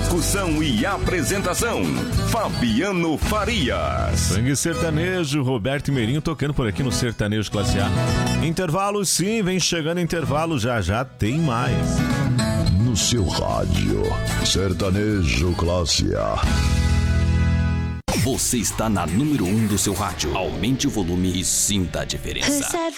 Locução e apresentação, Fabiano Farias. Sangue sertanejo, Roberto Meirinho tocando por aqui no Sertanejo Classe A. Intervalo sim, vem chegando intervalo, já tem mais. No seu rádio, Sertanejo Classe A. Você está na número 1 do seu rádio. Aumente o volume e sinta a diferença.